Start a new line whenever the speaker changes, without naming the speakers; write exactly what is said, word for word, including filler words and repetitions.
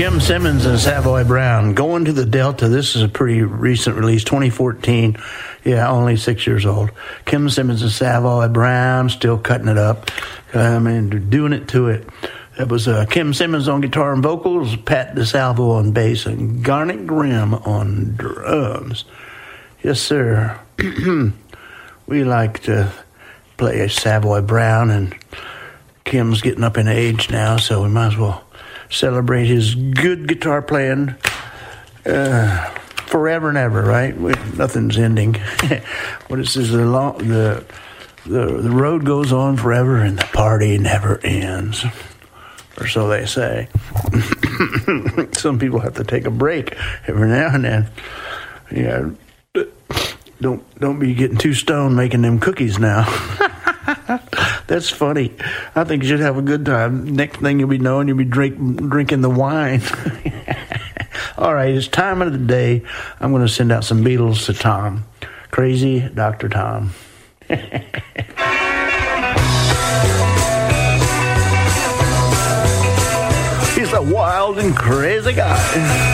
Kim Simmons and Savoy Brown, Going to the Delta. This is a pretty recent release, twenty fourteen. Yeah, only six years old. Kim Simmons and Savoy Brown, still cutting it up. I mean, doing it to it. That was uh, Kim Simmons on guitar and vocals, Pat DeSalvo on bass, and Garnet Grimm on drums. Yes, sir. We like to play a Savoy Brown, and Kim's getting up in age now, so we might as well celebrate his good guitar playing uh, forever and ever, right? We, nothing's ending. What it says, the, long, the the the road goes on forever and the party never ends, or so they say. Some people have to take a break every now and then. Yeah, don't don't be getting too stoned making them cookies now. That's funny. I think you should have a good time. Next thing you'll be knowing, you'll be drink, drinking the wine. All right, it's time of the day. I'm going to send out some Beatles to Tom. Crazy Doctor Tom. He's a wild and crazy guy.